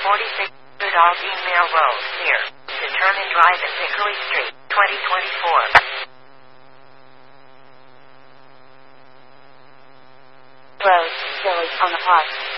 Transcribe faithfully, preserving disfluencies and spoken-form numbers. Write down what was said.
forty-six Rudolph Email Road, near Determined Drive and Hickory Street, twenty twenty-four. Rose, Silly, on the pot.